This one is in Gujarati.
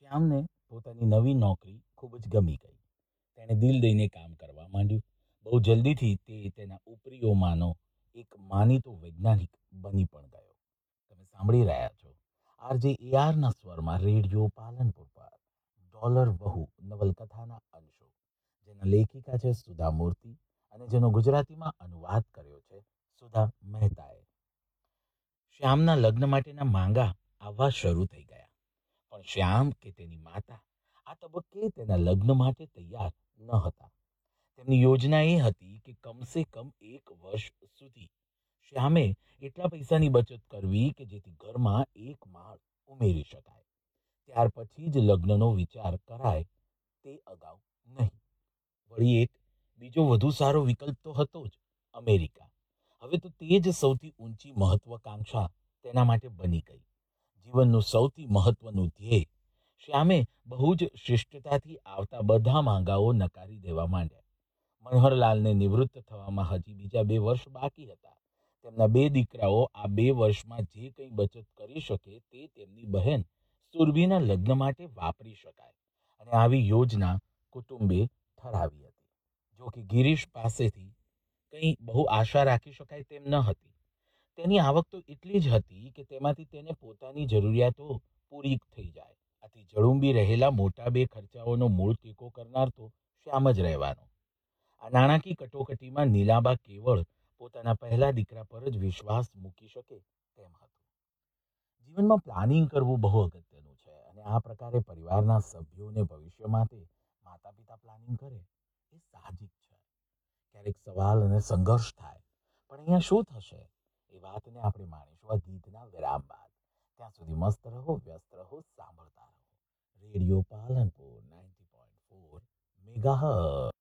શ્યામને પોતાની નવી નોકરી ખૂબ જ ગમી ગઈ. તેણે દિલ દઈને કામ કરવા માંડ્યું. બહુ જલ્દીથી તે તેના ઉપરીઓમાંનો એક માનીતો વૈજ્ઞાનિક બની પણ ગયો. તમે સાંભળી રહ્યા છો આરજે એઆરના સ્વરમાં રેડિયો પાલનપુર પર ડોલર વહુ નવલકથાના અંશો, જેના લેખિકા છે સુધા મૂર્તિ અને જેનો ગુજરાતીમાં અનુવાદ કર્યો છે સુધા મહેતાએ. શ્યામના લગ્ન માટેના માંગા આવવા શરૂ થઈ ગયા, પણ શ્યામ કે તેની માતા આ તબક્કે તેના લગ્ન માટે તૈયાર ન હતા. તેમની યોજના એ હતી કે કમસે કમ 1 વર્ષ સુધી શ્યામે એટલા પૈસાની બચત કરવી કે જેથી ઘરમાં એક માળ ઉમેરી શકાય. ત્યાર પછી જ લગ્નનો વિચાર કરાય તે અગાઉ નહીં. વળી એક બીજો વધુ સારો વિકલ્પ તો હતો જ, અમેરિકા. હવે તો તે જ સૌથી ઊંચી મહત્વકાંક્ષા તેના માટે બની ગઈ. જીવનનું સૌથી મહત્વનું ધ્યેય. શ્યામે બહુ જ શિષ્ટતાથી આવતા બધા માંગાઓ નકારી દેવા માંડ્યા. મનોહરલાલને નિવૃત્ત થવામાં હજી બીજા 2 વર્ષ બાકી હતા. તેમના 2 દીકરાઓ આ 2 વર્ષમાં જે કંઈ બચત કરી શકે તે તેમની બહેન સુરભીના લગ્ન માટે વાપરી શકાય, અને આવી યોજના કુટુંબે ઠરાવી હતી. જો કે ગિરીશ પાસેથી કંઈ બહુ આશા રાખી શકાય તેમ ન હતી. તેની આવક તો એટલી જ હતી કે તેમાંથી તેને પોતાની જરૂરિયાતો પૂરી થઈ જાય. આથી જડુંબી રહેલા મોટા 2 ખર્ચાઓનો મૂળ ટેકો કરનાર તો શ્યામ જ રહેવાનો. આ નાણાકીય કટોકટીમાં નીલાબા કેવળ પોતાના પહેલા દીકરા પર જ વિશ્વાસ મૂકી શકે તેમ હતું. જીવનમાં પ્લાનિંગ કરવું બહુ અગત્યનું છે, અને આ પ્રકારે પરિવારના સભ્યોને ભવિષ્ય માટે માતા પિતા પ્લાનિંગ કરે એ સાહજિક છે. ક્યારેક સવાલ અને સંઘર્ષ થાય, પણ અહીંયા શું થશે એ વાતને આપણે માણીશું આ ગીતના વિરામ બાદ. ત્યાં સુધી મસ્ત રહો, વ્યસ્ત રહો, સાંભળતા રહો રેડિયો પાલનપુર 90.4 મેગાહર્ટ્ઝ.